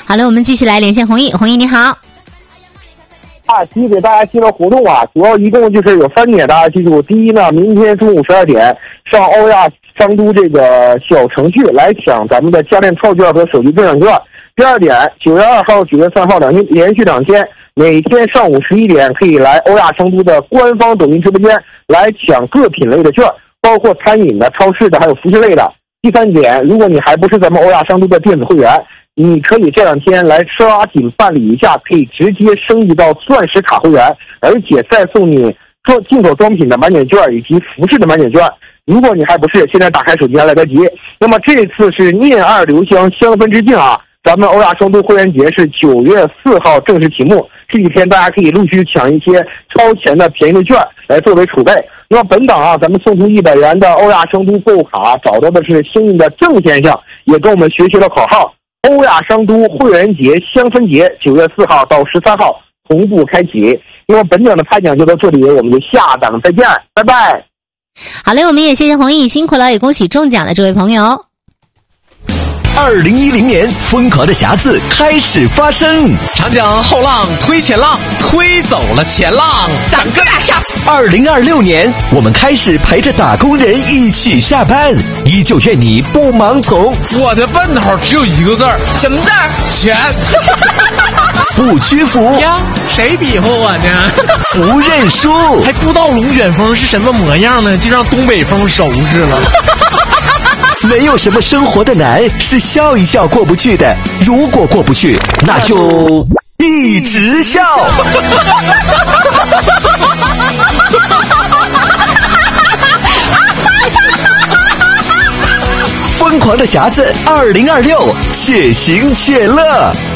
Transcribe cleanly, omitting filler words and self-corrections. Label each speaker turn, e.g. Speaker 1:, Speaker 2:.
Speaker 1: 好了，我们继续来连线弘毅。弘毅你好。
Speaker 2: 提给大家新的活动啊，主要一共就是有3点，大家记住。第一呢，明天中午12点上欧亚商都这个小程序来抢咱们的家电套券和手机兑奖券。第二点，9月2号、9月3号连续2天，每天上午11点可以来欧亚商都的官方抖音直播间来抢各品类的券，包括餐饮的、超市的，还有服饰类的。第三点，如果你还不是咱们欧亚商都的电子会员，你可以这2天来刷紧办理一下，可以直接升级到钻石卡会员，而且再送你进口装品的满减券以及服饰的满减券。如果你还不是，现在打开手机还来得及。那么这次是念2留香，香氛之境啊！咱们欧亚商都会员节是9月4号正式启幕，这几天大家可以陆续抢一些超前的便宜的券来作为储备。那么本档啊，咱们送出100元的欧亚商都购物卡，找到的是幸运的郑先生，也跟我们学习了口号。欧亚商都会员节、香氛节9月4号到13号同步开启。那么本档的拍奖就到这里，我们就下档再见，拜拜。
Speaker 1: 好嘞，我们也谢谢弘毅，辛苦了，也恭喜中奖的这位朋友。
Speaker 3: 2010年，疯狂的匣子开始发生。
Speaker 4: 长江后浪推前浪，推走了前浪，涨个2下。
Speaker 3: 2026年，我们开始陪着打工人一起下班，依旧愿你不盲从。
Speaker 4: 我的奔头只有1个字儿，什么字儿？钱。
Speaker 3: 不屈服
Speaker 4: 呀，谁比划我呢？
Speaker 3: 不认输，
Speaker 4: 还不知道龙卷风是什么模样呢，就让东北风收拾了。
Speaker 3: 没有什么生活的难是笑一笑过不去的，如果过不去，那就一直笑。疯狂的匣子2026，且行且乐。